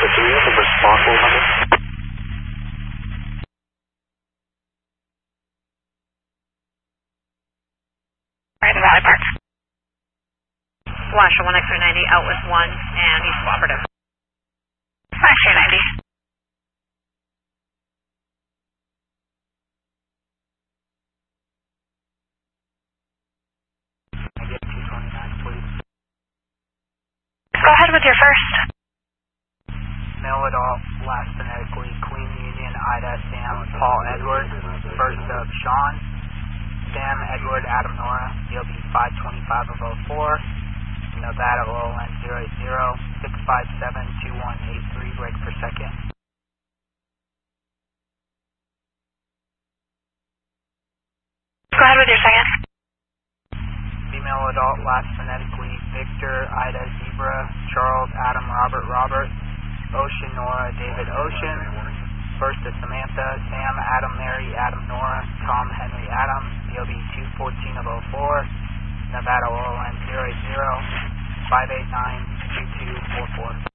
Delta 3, you have a responsible number? Right, the Valley Park. Wash 1X390 out with 1 and he's cooperative. X390. Go ahead with your first. Mail it off, last phonetically, Queen Union, Ida, Sam, Paul, Edward, first of Sean, Sam, Edward, Adam, Nora, DLB 525 of 04, Nevada OLN 080, 657-2183, break per second. Go ahead with your second. Female adult, last phonetically, Victor, Ida, Zebra, Charles, Adam, Robert, Robert, Ocean, Nora, David, Ocean, first to Samantha, Sam, Adam, Mary, Adam, Nora, Tom, Henry, Adam, DLB 214 of 04, Nevada OLN 080, 589-2244.